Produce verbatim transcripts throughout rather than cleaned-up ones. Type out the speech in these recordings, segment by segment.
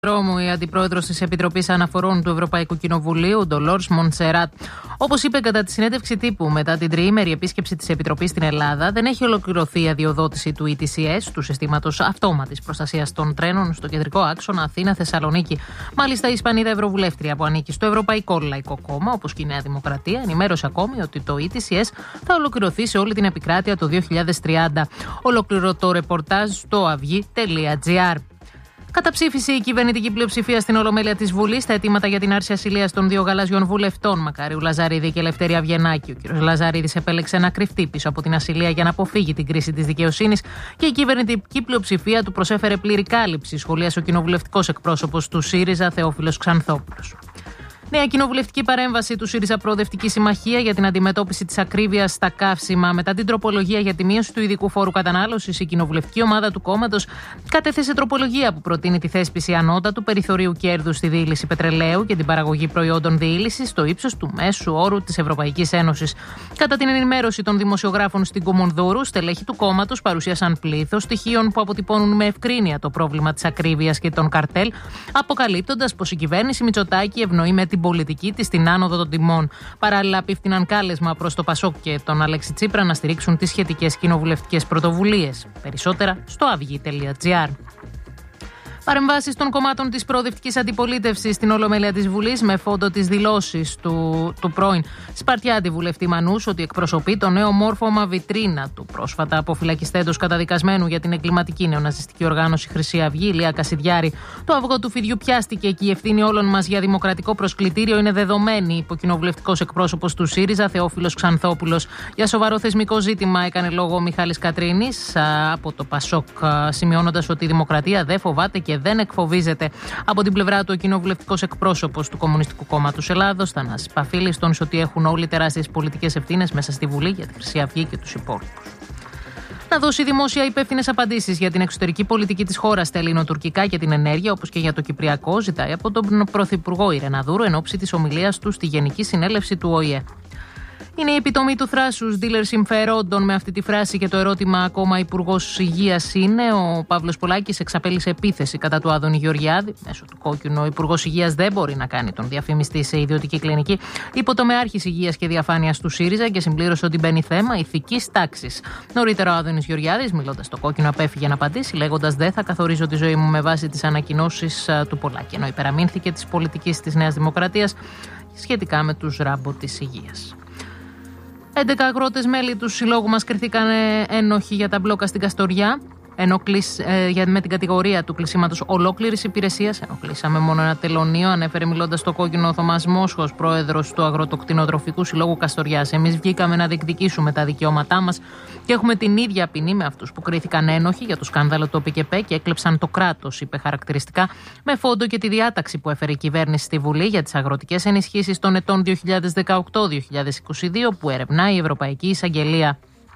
Δρόμου η αντιπρόεδρος της Επιτροπής Αναφορών του Ευρωπαϊκού Κοινοβουλίου, Ντολόρς Μονσεράτ. Όπως είπε κατά τη συνέντευξη τύπου μετά την τριήμερη επίσκεψη της Επιτροπής στην Ελλάδα, δεν έχει ολοκληρωθεί η αδειοδότηση του ι τι σι ες, του συστήματος αυτόματης προστασίας των τρένων, στο κεντρικό άξονα Αθήνα-Θεσσαλονίκη. Μάλιστα, η Ισπανίδα Ευρωβουλεύτρια που ανήκει στο Ευρωπαϊκό Λαϊκό Κόμμα, όπως και η Νέα Δημοκρατία, ενημέρωσε ακόμη ότι το ι τι σι ες θα ολοκληρωθεί σε όλη την επικράτεια το δύο χιλιάδες τριάντα. Ολοκληρωτό ρεπορτάζ στο αυγή τελεία τζι άρ. Καταψήφισε η κυβερνητική πλειοψηφία στην Ολομέλεια της Βουλής στα αιτήματα για την άρση ασυλίας των δύο γαλάζιων βουλευτών, Μακάριου Λαζαρίδη και Ελευθερία Αβγενάκη. Ο κ. Λαζαρίδης επέλεξε να κρυφτεί πίσω από την ασυλία για να αποφύγει την κρίση της δικαιοσύνης και η κυβερνητική πλειοψηφία του προσέφερε πλήρη κάλυψη, σχολίασε ο κοινοβουλευτικός εκπρόσωπος του ΣΥΡΙΖΑ, Θεόφιλος Ξανθόπουλος. Νέα κοινοβουλευτική παρέμβαση του ΣΥΡΙΖΑ Προοδευτική Συμμαχία για την αντιμετώπιση της ακρίβειας στα καύσιμα. Μετά την τροπολογία για τη μείωση του ειδικού φόρου κατανάλωσης, η κοινοβουλευτική ομάδα του κόμματος κατέθεσε τροπολογία που προτείνει τη θέσπιση ανώτατου περιθωρίου κέρδους στη διήλυση πετρελαίου και την παραγωγή προϊόντων διήλυσης στο ύψος του μέσου όρου της Ευρωπαϊκής Ένωσης. Κατά την ενημέρωση των δημοσιογράφων στην Κουμουνδούρου, στελέχη του κόμματος παρουσίασαν πλήθος στοιχείων που αποτυπώνουν με ευκρίνεια το πρόβλημα της ακρίβειας και των καρτέλ, αποκαλύπτοντας πως η κυβέρνηση Μητσοτάκη ευνοεί με την πολιτική της την άνοδο των τιμών. Παράλληλα, απίφθηναν κάλεσμα προς το Πασόκ και τον Αλέξη Τσίπρα να στηρίξουν τις σχετικές κοινοβουλευτικές πρωτοβουλίες. Περισσότερα στο αυγή τελεία τζι άρ. Παρεμβάσεις των κομμάτων της προοδευτικής αντιπολίτευσης στην Ολομέλεια της Βουλής με φόντο τις δηλώσεις του, του πρώην Σπαρτιάτη βουλευτή Μανούς ότι εκπροσωπεί το νέο μόρφωμα βιτρίνα του πρόσφατα αποφυλακιστέντος καταδικασμένου για την εγκληματική νεοναζιστική οργάνωση Χρυσή Αυγή, Ηλία Κασιδιάρη. Το αυγό του φιδιού πιάστηκε και η ευθύνη όλων μας για δημοκρατικό προσκλητήριο είναι δεδομένη, είπε ο κοινοβουλευτικός εκπρόσωπος του ΣΥΡΙΖΑ, Θεόφιλος Ξανθόπουλος. Για σοβαρό θεσμικό ζήτημα έκανε λόγο ο Μιχάλης Κατρίνης από το Πασόκ, σημειώνοντας ότι η δημοκρατία δεν φοβάται και δεν εκφοβίζεται. Από την πλευρά του, ο κοινοβουλευτικός εκπρόσωπος του Κομμουνιστικού Κόμματος Ελλάδος, Θανάσης Παφίλης, τόνισε ότι έχουν όλοι τεράστιες πολιτικές ευθύνες μέσα στη Βουλή για τη Χρυσή Αυγή και τους υπόλοιπους. Να δώσει δημόσια υπεύθυνες απαντήσεις για την εξωτερική πολιτική της χώρας στα ελληνοτουρκικά και την ενέργεια, όπως και για το κυπριακό, ζητάει από τον Πρωθυπουργό Ιρεναδούρου εν ώψη της ομιλίας του στη Γενική Συνέλευση του Ο Η Ε. Είναι η επιτομή του θράσους dealer συμφερόντων. Με αυτή τη φράση και το ερώτημα ακόμα υπουργός Υγείας είναι. Ο Παύλος Πολάκης εξαπέλυσε επίθεση κατά του Άδωνη Γεωργιάδη. Μέσω του κόκκινου, ο υπουργός Υγείας δεν μπορεί να κάνει τον διαφημιστή σε ιδιωτική κλινική. Υποτομεάρχης Υγείας και Διαφάνειας του ΣΥΡΙΖΑ και συμπλήρωσε ότι μπαίνει θέμα ηθικής τάξης. Νωρίτερα, ο Άδωνης Γεωργιάδης, μιλώντας στο κόκκινο, απέφυγε να απαντήσει, λέγοντας: «Δεν θα καθορίζω τη ζωή μου με βάση τις ανακοινώσεις του Πολάκη». Ενώ υπεραμείνθηκε της πολιτικής της Νέας Δημοκρατίας σχετικά με τους ράμπο της υγείας. έντεκα αγρότες μέλη του συλλόγου μας κριθήκαν ένοχοι για τα μπλόκα στην Καστοριά. Ενώ κλεισ, ε, με την κατηγορία του κλεισίματος ολόκληρης υπηρεσίας, ενώ κλείσαμε μόνο ένα τελωνείο, ανέφερε μιλώντας στο κόκκινο ο Θωμάς Μόσχος, πρόεδρος του Αγροτοκτηνοτροφικού Συλλόγου Καστοριάς. Εμείς βγήκαμε να διεκδικήσουμε τα δικαιώματά μας και έχουμε την ίδια ποινή με αυτούς που κρίθηκαν ένοχοι για το σκάνδαλο του ΟΠΚΕΠΕ και έκλεψαν το κράτος, είπε χαρακτηριστικά, με φόντο και τη διάταξη που έφερε η κυβέρνηση στη Βουλή για τις αγροτικές ενισχύσεις των ετών δύο χιλιάδες δεκαοκτώ δύο χιλιάδες είκοσι δύο που ερευνά η Ευρωπαϊκή Εισαγγελία.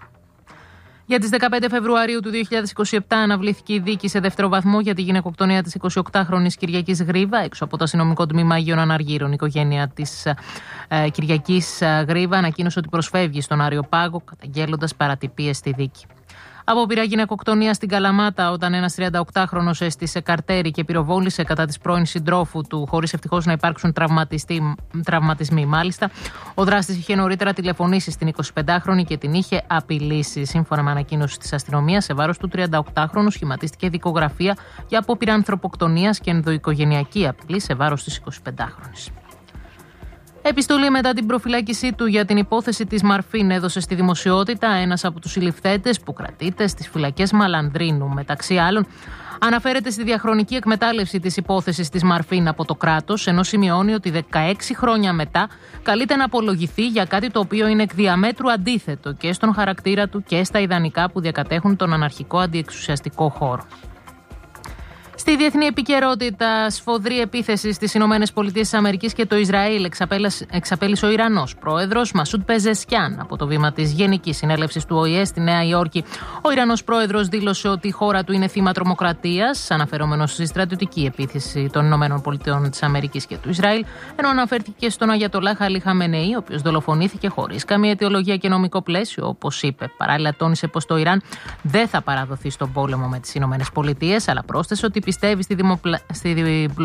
Για τις δεκαπέντε Φεβρουαρίου του δύο χιλιάδες είκοσι επτά αναβλήθηκε η δίκη σε δεύτερο βαθμό για τη γυναικοκτονία της εικοσιοκτάχρονης Κυριακής Γρίβα έξω από το αστυνομικό τμήμα Αγίων Αναργύρων. Η οικογένεια της ε, Κυριακής Γρίβα ανακοίνωσε ότι προσφεύγει στον Άριο Πάγο, καταγγέλλοντας παρατυπίες στη δίκη. Απόπειρα γυναικοκτονία στην Καλαμάτα όταν ένας τριανταοκτάχρονος έστησε καρτέρι και πυροβόλησε κατά της πρώην συντρόφου του, χωρίς ευτυχώς να υπάρξουν τραυματισμοί. Μάλιστα, ο δράστης είχε νωρίτερα τηλεφωνήσει στην εικοσιπεντάχρονη και την είχε απειλήσει. Σύμφωνα με ανακοίνωση της αστυνομίας, σε βάρος του τριανταοκτάχρονου σχηματίστηκε δικογραφία για απόπειρα ανθρωποκτονίας και ενδοοικογενειακή απειλή σε βάρος της εικοσιπεντάχρονης. Επιστολή μετά την προφυλάκησή του για την υπόθεση της Μαρφίν έδωσε στη δημοσιότητα ένας από τους συλληφθέντες που κρατείται στις φυλακές Μαλανδρίνου. Μεταξύ άλλων, αναφέρεται στη διαχρονική εκμετάλλευση της υπόθεσης της Μαρφίν από το κράτος, ενώ σημειώνει ότι δεκαέξι χρόνια μετά καλείται να απολογηθεί για κάτι το οποίο είναι εκ διαμέτρου αντίθετο και στον χαρακτήρα του και στα ιδανικά που διακατέχουν τον αναρχικό αντιεξουσιαστικό χώρο. Στη διεθνή επικαιρότητα, σφοδρή επίθεση στις Ηνωμένες Πολιτείες της Αμερικής και το Ισραήλ εξαπέλυσε ο Ιρανός πρόεδρος Μασούντ Πεζεσκιάν από το βήμα της Γενικής Συνέλευσης του Ο Η Ε στη Νέα Υόρκη. Ο Ιρανός πρόεδρος δήλωσε ότι η χώρα του είναι θύμα τρομοκρατίας, αναφερόμενος στη στρατιωτική επίθεση των Ηνωμένων Πολιτειών της Αμερικής και του Ισραήλ, ενώ αναφέρθηκε στον Αγιατολάχ Αλί Χαμενεή, ο οποίος δολοφονήθηκε χωρίς καμία αιτιολογία και νομικό πλαίσιο, όπως είπε. Παράλληλα, τόνισε πως το Ιράν δεν θα παραδοθεί στον πόλεμο με τις Ηνωμένες Πολιτείες, αλλά πρόσθεσε ότι πιστεύει στη, δημοπλα... στη